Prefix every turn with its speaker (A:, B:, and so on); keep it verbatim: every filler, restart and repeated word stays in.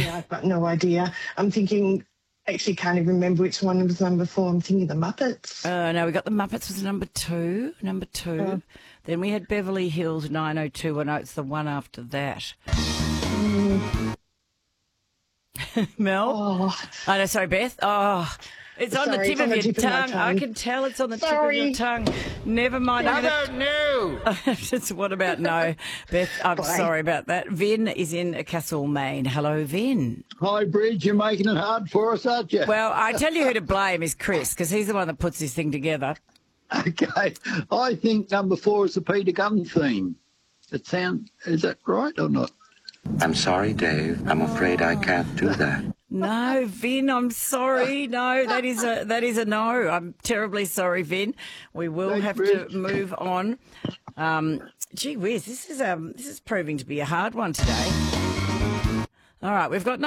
A: I've got no idea. I'm thinking, actually can't even remember which one was number four. I'm thinking the Muppets.
B: Uh, no, we got the Muppets was number two. Number two.
A: Oh.
B: Then we had Beverly Hills nine oh two one oh. It's the one after that.
A: Mm.
B: Mel?
A: Oh.
B: Oh, no, sorry, Beth. Oh, it's on
A: Sorry,
B: the tip
A: it's on
B: of
A: the
B: your
A: tip of my
B: tongue. I
A: tongue.
B: can tell it's on the
A: Sorry.
B: tip of your tongue. Never mind.
C: I
B: I'm gonna-
C: don't know.
B: Just what about no? Beth, I'm
A: Bye.
B: sorry about that. Vin is in Castlemaine. Hello, Vin.
D: Hi, Bridge. You're making it hard for us, aren't you?
B: Well, I tell you who to blame is Chris, because he's the one that puts this thing together.
D: Okay. I think number four is the Peter Gunn theme. It sound is that right or not?
E: I'm sorry, Dave. I'm afraid I can't do that.
B: No, Vin, I'm sorry. No, that is a that is a no. I'm terribly sorry, Vin. We will
D: Thanks,
B: have
D: Bridge.
B: to move on. Um, gee whiz, this is um this is proving to be a hard one today. All right, we've got no